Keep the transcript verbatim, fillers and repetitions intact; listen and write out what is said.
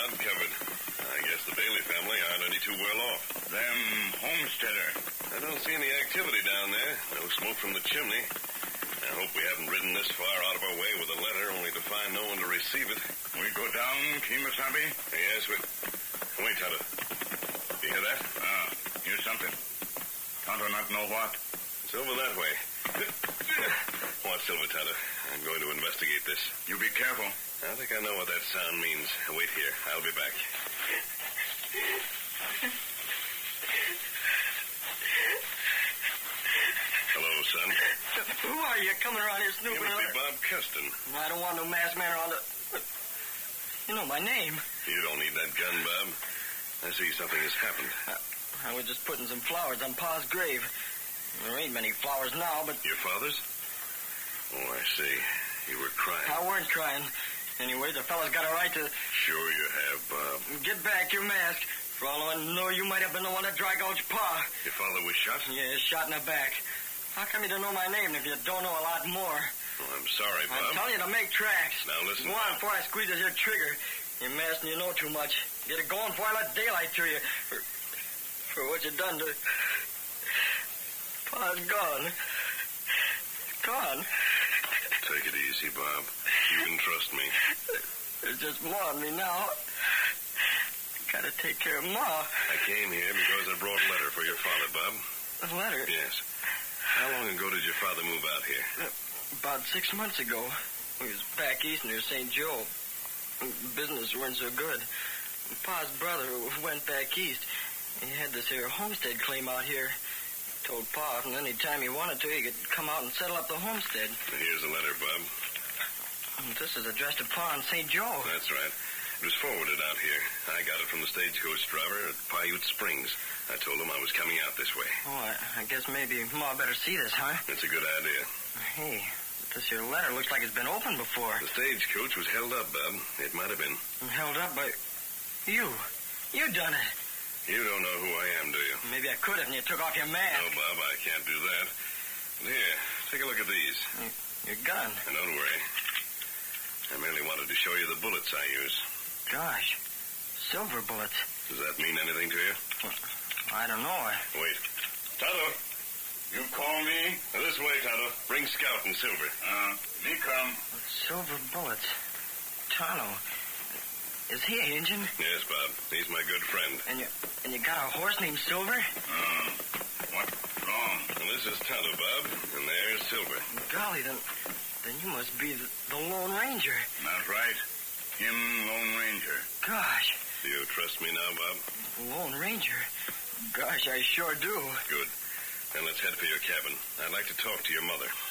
Bob, covered. I guess the Bailey family aren't any too well off. Them homesteader. I don't see any activity down there. No smoke from the chimney. I hope we haven't ridden this far out of our way with a letter only to find no one to receive it. We go down, Kemosabe? Yes, we... Wait, Tonto. You hear that? Ah, here's something. Tonto not know what? It's over that way. Watch, Silver, Tonto. I'm going to investigate this. You be careful. I think I know what that sound means. Wait here. I'll be back. Hello, son. Who are you coming around here snooping? You must be Bob Custon. I don't want no masked man around the... You know my name. You don't need that gun, Bob. I see something has happened. I, I was just putting some flowers on Pa's grave. There ain't many flowers now, but... Your father's? Oh, I see. You were crying. I weren't crying. Anyway, the fella's got a right to... Sure you have, Bob. Get back your mask. For all I know, you might have been the one that dry gouged Pa. Your father was shot? Yeah, shot in the back. How come you don't know my name if you don't know a lot more? Oh, I'm sorry, Bob. I'm telling you to make tracks. Now, listen. Go on before I squeeze this here trigger. You're masked and you know too much. Get it going before I let daylight through you. For, for what you done to... Pa's gone. Gone. Take it easy, Bob. You can trust me. There's just more on me now. Gotta take care of Ma. I came here because I brought a letter for your father, Bob. A letter? Yes. How long ago did your father move out here? Uh, about six months ago. He was back east near Saint Joe. Business weren't so good. Pa's brother went back east. He had this here homestead claim out here. Told Pa from any time he wanted to, he could come out and settle up the homestead. Here's a letter, Bob. This is addressed to Pa in Saint Joe. That's right. It was forwarded out here. I got it from the stagecoach driver at Paiute Springs. I told him I was coming out this way. Oh, I, I guess maybe Ma better see this, huh? It's a good idea. Hey, this here letter looks like it's been opened before. The stagecoach was held up, Bob. It might have been. Held up by... You. You done it. You don't know who I am, do you? Maybe I could have and you took off your mask. No, Bob, I can't do that. But here, take a look at these. Your gun. And don't worry. I merely wanted to show you the bullets I use. Gosh, silver bullets. Does that mean anything to you? Well, I don't know. I... Wait. Tonto! You call me? Now, this way, Tonto. Bring Scout and Silver. Uh, me come. Silver bullets. Tonto. Is he an Injun? Yes, Bob. He's my good friend. And you and you got a horse named Silver? Uh, what's wrong? Well, this is Tonto, Bob. And there's Silver. Golly, then, then you must be the, the Lone Ranger. That's right. Him, Lone Ranger. Gosh. Do you trust me now, Bob? Lone Ranger? Gosh, I sure do. Good. Then let's head for your cabin. I'd like to talk to your mother.